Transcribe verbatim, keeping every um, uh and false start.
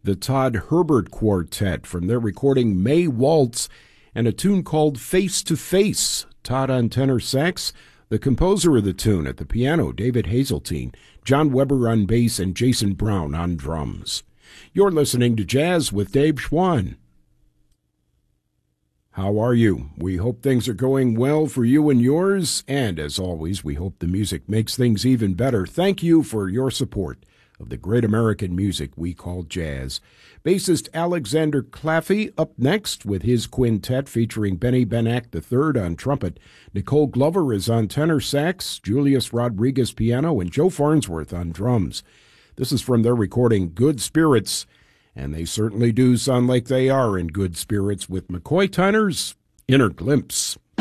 the Todd Herbert Quartet from their recording May Waltz and a tune called Face to Face. Todd on tenor sax, the composer of the tune at the piano, David Hazeltine, John Weber on bass, and Jason Brown on drums. You're listening to Jazz with Dave Schwann. How are you? We hope things are going well for you and yours, and as always, we hope the music makes things even better. Thank you for your support of the great American music we call jazz. Bassist Alexander Claffey up next with his quintet featuring Benny Benack the third on trumpet. Nicole Glover is on tenor sax, Julius Rodriguez piano, and Joe Farnsworth on drums. This is from their recording Good Spirits, and they certainly do sound like they are in good spirits with McCoy Tyner's Inner Glimpse.